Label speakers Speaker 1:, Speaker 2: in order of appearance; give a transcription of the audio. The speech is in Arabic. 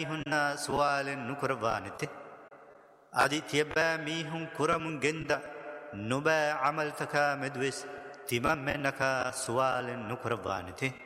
Speaker 1: ميهن سوال نكربانته أدي تيبا ميهن كرم جندا نبا عملتك مدوس تمام منك سوال نكربانته